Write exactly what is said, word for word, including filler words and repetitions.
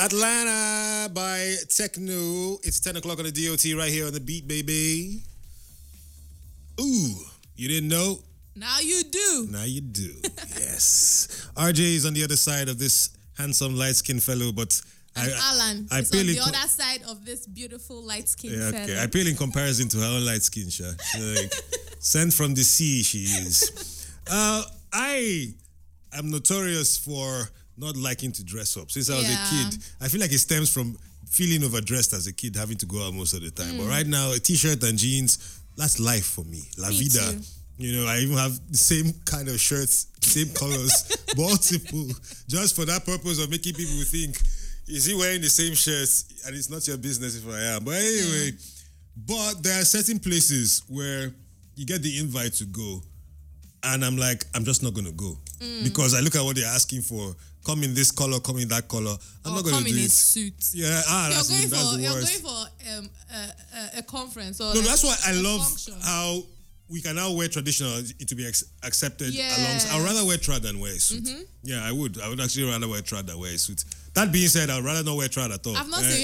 Atlanta by Techno. It's ten o'clock on the D O T right here on the beat, baby. Ooh, you didn't know? Now you do. Now you do. Yes. R J is on the other side of this handsome, light-skinned fellow, but And I, Alan I, I is on the co- other side of this beautiful light-skinned yeah, fellow. okay. I pale in comparison to her own light skin, Sha. Like, sent from the sea, she is. Uh, I am notorious for not liking to dress up. Since I was Yeah. a kid, I feel like it stems from feeling overdressed as a kid, having to go out most of the time. Mm. But right now, a t-shirt and jeans, that's life for me. La Me vida. too. You know, I even have the same kind of shirts, same colors, multiple, just for that purpose of making people think, is he wearing the same shirts? And it's not your business if I am. But anyway, mm. but there are certain places where you get the invite to go, and I'm like, I'm just not going to go. Mm. Because I look at what they're asking for. Come in this color, come in that color. I'm or not going to come do in it. a suit. Yeah, ah, You're that's, going even, that's for the you're worst. going for um, a, a, a conference or No, like that's why I a love function. how we can now wear traditional it to be ex- accepted Yes. alongside. I'd rather wear trad than wear a suit. Mm-hmm. Yeah, I would. I would actually rather wear trad than wear a suit. That being said, I'd rather not wear trad at all. I've not Eh, seen